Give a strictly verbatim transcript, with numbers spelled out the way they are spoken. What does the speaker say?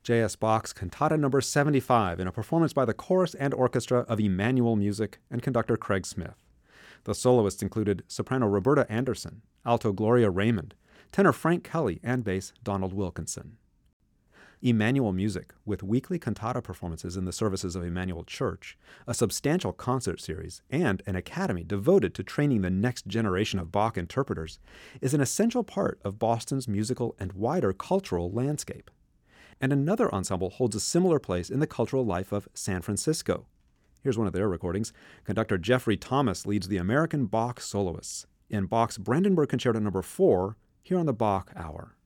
J S. Bach's Cantata number seventy-five in a performance by the chorus and orchestra of Emmanuel Music and conductor Craig Smith. The soloists included soprano Roberta Anderson, alto Gloria Raymond, tenor Frank Kelly, and bass Donald Wilkinson. Emmanuel Music, with weekly cantata performances in the services of Emmanuel Church, a substantial concert series, and an academy devoted to training the next generation of Bach interpreters, is an essential part of Boston's musical and wider cultural landscape. And another ensemble holds a similar place in the cultural life of San Francisco. Here's one of their recordings. Conductor Jeffrey Thomas leads the American Bach soloists in Bach's Brandenburg Concerto number four, here on the Bach Hour.